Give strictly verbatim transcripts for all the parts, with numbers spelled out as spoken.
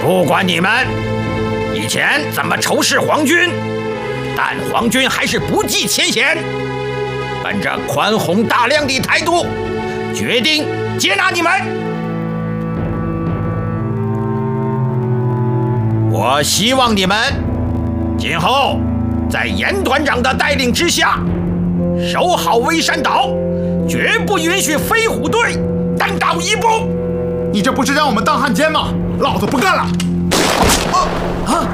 不管你们以前怎么仇视皇军，但皇军还是不计前嫌，本着宽宏大量的态度，决定接纳你们。我希望你们今后在严团长的带领之下，守好威山岛，绝不允许飞虎队单刀一步。 你这不是让我们当汉奸吗？老子不干了！啊啊！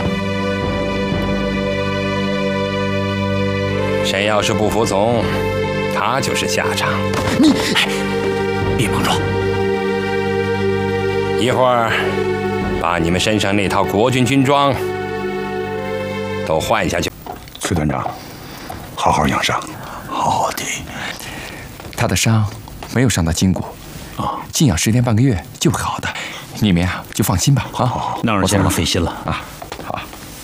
谁要是不服从，他就是下场。 你别莽撞！ 一会儿把你们身上那套国军军装都换下去。 崔团长，好好养伤。 好的。 他的伤没有伤到筋骨，啊，静养十天半个月就会好的。你们呀就放心吧。啊， 那让先生费心了啊。好。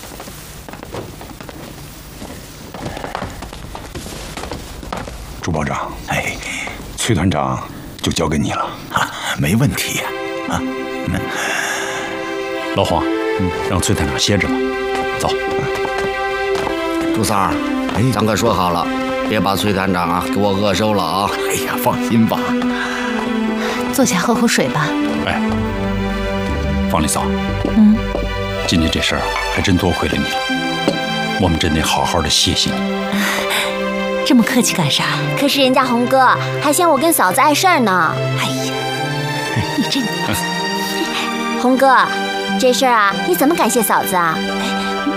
朱保长， 哎， 崔团长就交给你了。 啊，没问题呀。啊，嗯。老黄，嗯，让崔团长歇着吧。走。 朱三儿，哎，咱可说好了，别把崔团长啊给我饿瘦了啊！ 哎呀，放心吧。 坐下喝口水吧。 哎，方丽嫂， 嗯， 今天这事儿还真多亏了你了，我们真得好好的谢谢你。 这么客气干啥？ 可是人家红哥还嫌我跟嫂子碍事儿呢。 哎呀，你这…… 红哥，这事儿啊，你怎么感谢嫂子啊？